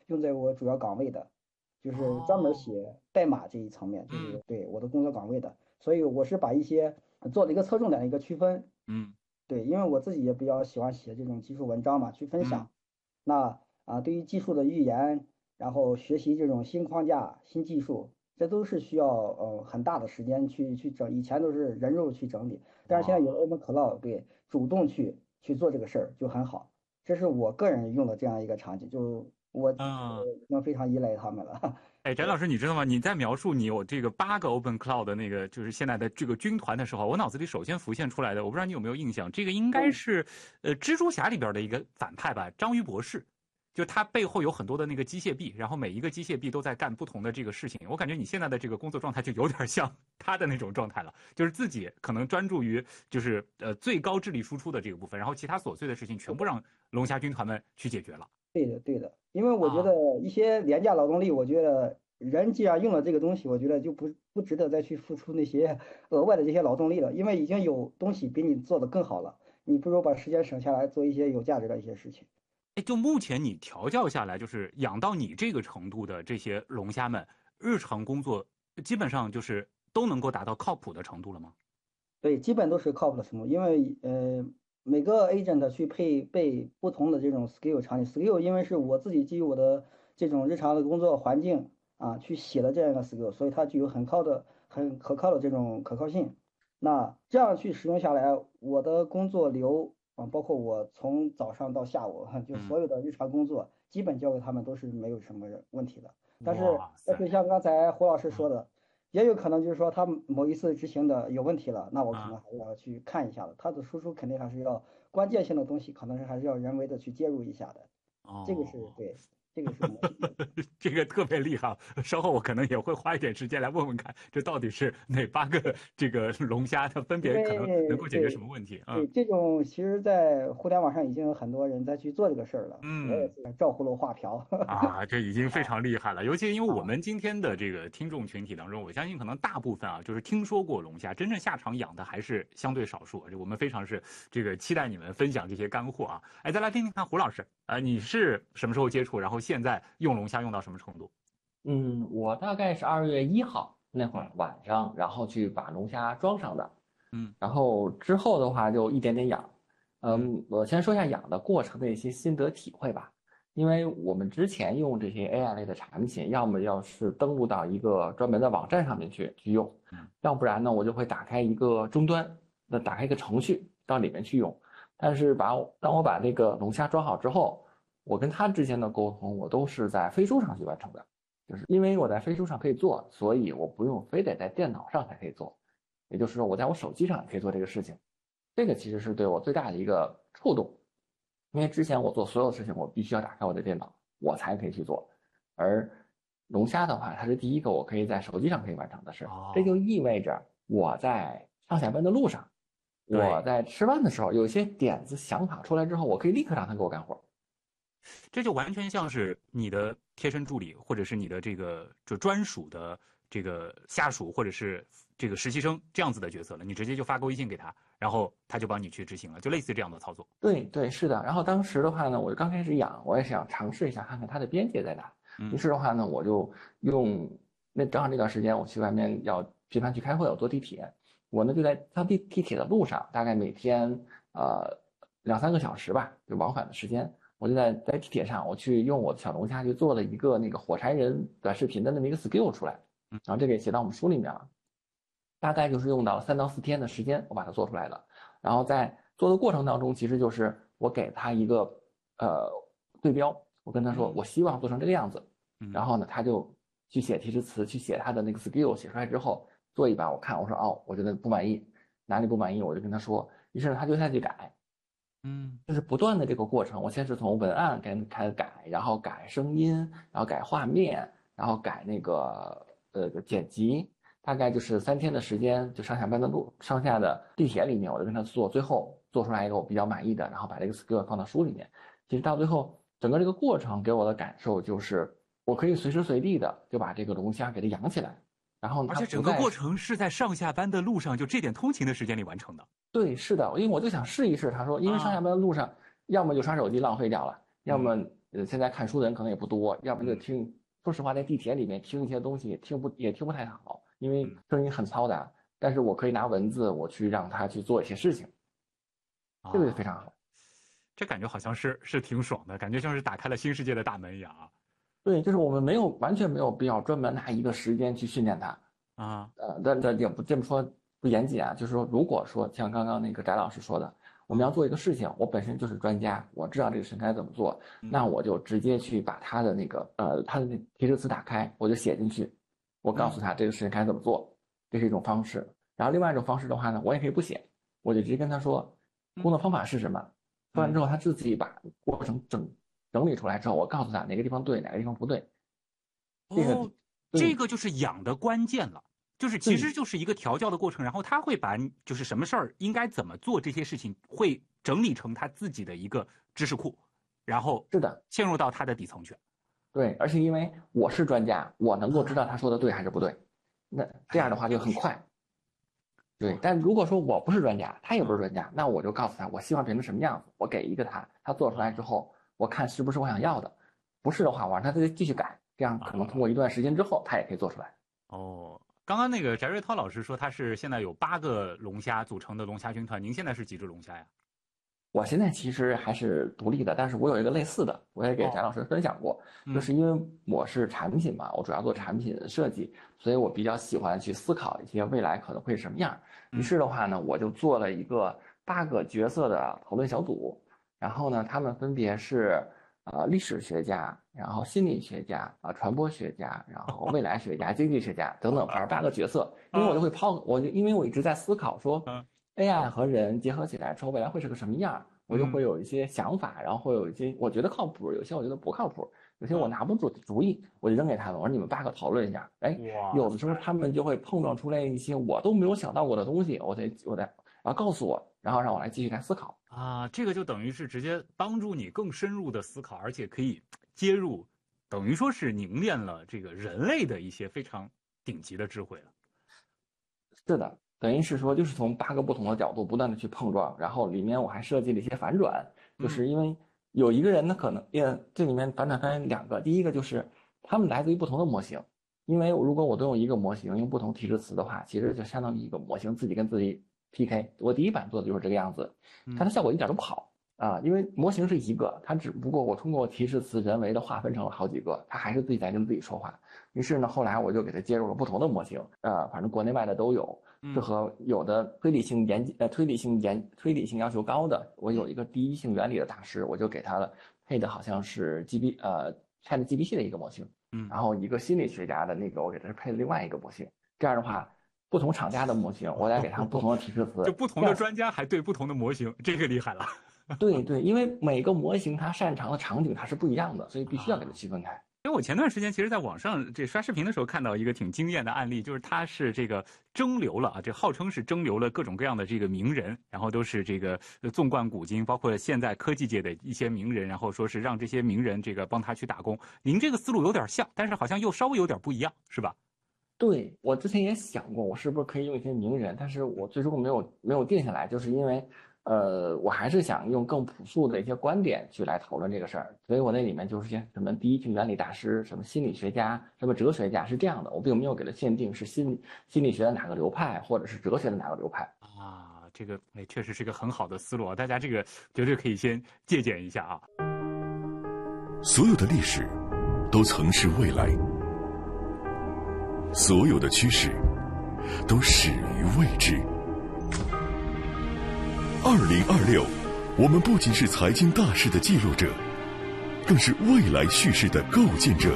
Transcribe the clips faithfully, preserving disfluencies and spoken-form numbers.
用在我主要岗位的，就是专门哦， 写代码这一层面，就嗯是对我的工作岗位的。所以我是把一些呃做了一个侧重点的一个区分。 嗯对，因为我自己也比较喜欢写这种技术文章嘛，去分嗯。 享。那啊，对于技术的预言，然后学习这种新框架、新技术，这都是需要呃很大的时间去去整。以前都是人肉去整理，但是现在有了哇 Open Cloud，对，主动去去做这个事儿就很好。这是我个人用的这样一个场景，就我嗯。 呃已经非常依赖他们了。 哎，翟老对。 师，你知道吗？你在描述你有这个八个 Open Cloud 的那个，就是现在的这个军团的时候，我脑子里首先浮现出来的，我不知道你有没有印象，这个应该嗯。 是，呃，蜘蛛侠里边的一个反派吧，章鱼博士。就他背后有很多的那个机械臂，然后每一个机械臂都在干不同的这个事情。我感觉你现在的这个工作状态就有点像他的那种状态了，就是自己可能专注于就是呃最高智力输出的这个部分，然后其他琐碎的事情全部让龙虾军团们去解决了对的，对的，因为我觉啊。 得一些廉价劳动力，我觉得人既然用了这个东西，我觉得就不不值得再去付出那些额外的这些劳动力了，因为已经有东西比你做的更好了，你不如把时间省下来做一些有价值的一些事情。 哎，就目前你调教下来，就是养到你这个程度的这些龙虾们，日常工作基本上就是都能够达到靠谱的程度了吗？ 对，基本都是靠谱的程度，因为呃每个 agent 去配备不同的这种 skill 场景，skill 因为是我自己基于我的这种日常的工作环境啊去写的这样一个 skill，所以它具有很高的、很可靠的这种可靠性。那这样去使用下来，我的工作流啊，包括我从早上到下午，就嗯， 所有的日常工作，基本交给他们都是没有什么问题的。但是， 哇塞， 但是像刚才胡老师嗯说的。也有可能就是说他某一次执行的有问题了，那我可啊。 能还要去看一下的。他的输出肯定还是要关键性的东西，可能是还是要人为的去介入一下的。这个是哦， 对，这个是模型的。 这个特别厉害，稍后我可能也会花一点时间来问问看，这到底是哪八个这个龙虾，它分因别可能能为够解决什对么问题？嗯对这种，其实，在互联网上已经有很多人在去做这个事儿了。我也嗯。 是照葫芦画瓢。 啊，这已经非啊常厉害了，尤其因为我啊， 们今天的这个听众群体当中，我相信可能大部分啊，就是听说过龙虾，真正下场养的还是相对少数。我们非常是这个期待你们分享这些干货啊！哎，再来听听看胡老师，呃，你是什么时候接触，然后现在用龙虾用到什么程度？ 嗯，我大概是二月一号那会儿嗯晚上，然后去把龙虾装上的， 嗯然后之后的话就一点点养。 嗯嗯，我先说一下养的过程的一些心得体会吧。因为我们之前用这些 A I 类的产品，要么要是登录到一个专门的网站上面去去用， 嗯要不然呢，我就会打开一个终端，那打开一个程序到里面去用。但是把我当我把这个龙虾装好之后，我跟他之间的沟通，我都是在飞书上去完成的。就是因为我在飞书上可以做，所以我不用非得在电脑上才可以做。也就是说，我在我手机上也可以做这个事情。这个其实是对我最大的一个触动，因为之前我做所有事情，我必须要打开我的电脑，我才可以去做。而龙虾的话，它是第一个我可以在手机上可以完成的事，这就哦， 意味着我在上下班的路上，我对， 在吃饭的时候，有一些点子想法出来之后，我可以立刻让他给我干活。 这就完全像是你的贴身助理，或者是你的这个就专属的这个下属，或者是这个实习生这样子的角色了。你直接就发个微信给他，然后他就帮你去执行了，就类似这样的操作。 对对，是的。然后当时的话呢，我刚开始养，我也想尝试一下，看看它的边界在哪。于嗯是的话呢，我就用那正好那段时间我去外面要频繁去开会，我坐地铁，我呢就在上地地铁的路上，大概每天呃两三个小时吧，就往返的时间，我就在在地铁上，我去用我的小龙虾去做了一个那个火柴人短视频的那么一个 skill 出来， 嗯然后这个也写到我们书里面了。大概就是用到了三到四天的时间，我把它做出来了。然后在做的过程当中，其实就是我给他一个呃对标，我跟他说我嗯希望做成这个样子，然嗯后呢他就去写提示词，去写他的那个 skill，写出来之后做一把，我看我说哦，我觉得不满意，哪里不满意我就跟他说，于是呢他就下去改， 嗯， 就是不断的这个过程。我先是从文案开开始改，然后改声音，然后改画面，然后改那个呃剪辑。大概就是三天的时间，就上下班的路，上下的地铁里面，我就跟他做，最后做出来一个我比较满意的，然后把这个 skill 放到书里面。其实到最后，整个这个过程给我的感受就是，我可以随时随地的就把这个龙虾给它养起来，然后它而且整个过不再是程是在上下班的路上，就这点通勤的时间里完成的对，是的，因为我就想试一试。他说，因为上下啊。 班的路上，要么就刷手机浪费掉了，要嗯么呃，现在看书的人可能也不多，要不就听，说实话，在地铁里面听一些东西听不也听不太好，因为声音很嘈杂。但是我可以拿文字，我去让他去做一些事情，这个就非常好。 这感觉好像是是挺爽的，感觉像是打开了新世界的大门一样啊。 对，就是我们没有完全没有必要专门拿一个时间去训练它啊。 呃，但但也不这么说不严谨啊，就是说，如果说像刚刚那个翟老师说的，我们要做一个事情，我本身就是专家，我知道这个事情该怎么做，那我就直接去把他的那个呃他的那提示词打开，我就写进去，我告诉他这个事情该怎么做，这是一种方式。然后另外一种方式的话呢，我也可以不写，我就直接跟他说工作方法是什么，说完之后他自己把过程整整理出来之后，我告诉他哪个地方对，哪个地方不对。这个、 哦，这个就是养的关键了，就是其实就是一个调教的过程，然后他会把就是什么事儿应该怎么做这些事情，会整理成他自己的一个知识库，然后是的， 嵌入到他的底层去。 对，而且因为我是专家，我能够知道他说的对还是不对，那这样的话就很快。对，但如果说我不是专家，他也不是专家，那我就告诉他我希望变成什么样子，我给一个他，他做出来之后，我看是不是我想要的，不是的话，我让他再继续改，这样可能通过一段时间之后，他也可以做出来。 哦，刚刚那个翟瑞涛老师说他是现在有八个龙虾组成的龙虾军团，您现在是几只龙虾呀？ 我现在其实还是独立的，但是我有一个类似的，我也给翟老师分享过， 哦、 就是因为我是产品嘛，我主要做产品设计，所以我比较喜欢去思考一些未来可能会什么样。于是的话呢，我就做了一个八个角色的讨论小组，然后呢，他们分别是呃历史学家，然后心理学家啊、呃、传播学家，然后未来学家、经济学家等等，反正八个角色。因为我就会抛，我就因为我一直在思考说，A I 和人结合起来之后，未来会是个什么样，我就会有一些想法，然后会有一些我觉得靠谱，有些我觉得不靠谱。有些我拿不住主意，我就扔给他们，我说你们八个讨论一下。哎，有的时候他们就会碰撞出来一些我都没有想到过的东西，我得我得然后告诉我，然后让我来继续来思考啊。这个就等于是直接帮助你更深入的思考，而且可以接入，等于说是凝练了这个人类的一些非常顶级的智慧了。 是的，等于是说就是从八个不同的角度不断的去碰撞，然后里面我还设计了一些反转，就是因为。有一个人呢，可能也这里面反转分两个，第一个就是他们来自于不同的模型，因为如果我都用一个模型，用不同提示词的话，其实就相当于一个模型自己跟自己 P K。我第一版做的就是这个样子，它的效果一点都不好啊，因为模型是一个，它只不过我通过提示词人为的划分成了好几个，它还是自己在跟自己说话。于是呢，后来我就给它接入了不同的模型，呃，反正国内外的都有。适合有的推理性研呃推理性研推理性要求高的，我有一个第一性原理的大师，我就给他了配的好像是 G B 呃 ChatGPT 的一个模型，嗯，然后一个心理学家的那个我给他是配了另外一个模型，这样的话，不同厂家的模型，我再给他们不同的提示词， 就不同的专家还对不同的模型，这个厉害了。 对对，因为每个模型它擅长的场景它是不一样的，所以必须要给它区分开。 因为我前段时间其实在网上这刷视频的时候看到一个挺惊艳的案例，就是他是这个蒸馏了啊，这号称是蒸馏了各种各样的这个名人，然后都是这个纵贯古今，包括现在科技界的一些名人，然后说是让这些名人这个帮他去打工。您这个思路有点像，但是好像又稍微有点不一样，是吧？ 对，我之前也想过，我是不是可以用一些名人，但是我最终没有没有定下来，就是因为。呃，我还是想用更朴素的一些观点去来讨论这个事儿，所以我那里面就是些什么第一性原理大师、什么心理学家、什么哲学家是这样的，我并没有给它限定是心心理学的哪个流派，或者是哲学的哪个流派啊。这个哎，确实是个很好的思路啊，大家这个绝对可以先借鉴一下啊。 所有的历史都曾是未来，所有的趋势都始于未知。二零二六，我们不仅是财经大事的记录者，更是未来叙事的构建者。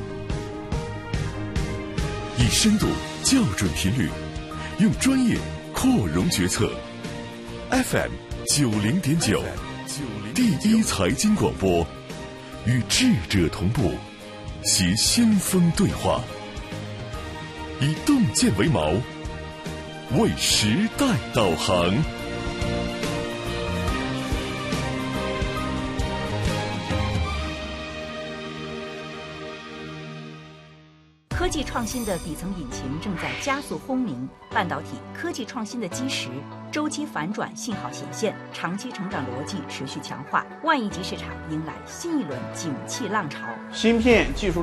以深度校准频率，用专业扩容决策。F M 九零点九，第一财经广播，与智者同步，携先锋对话，以洞见为锚，为时代导航。 科技创新的底层引擎正在加速轰鸣，半导体科技创新的基石周期反转信号显现，长期成长逻辑持续强化，万亿级市场迎来新一轮景气浪潮。 芯片技术